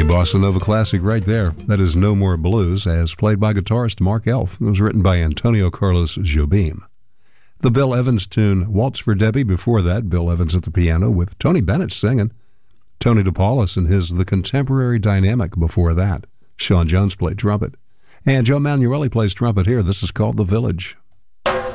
bossa nova classic right there. That is No More Blues, as played by guitarist Mark Elf. It was written by Antonio Carlos Jobim. The Bill Evans tune, Waltz for Debbie. Before that, Bill Evans at the piano with Tony Bennett singing. Tony DePaulis and his The Contemporary Dynamic before that. Sean Jones played trumpet. And Joe Manueli plays trumpet here. This is called The Village.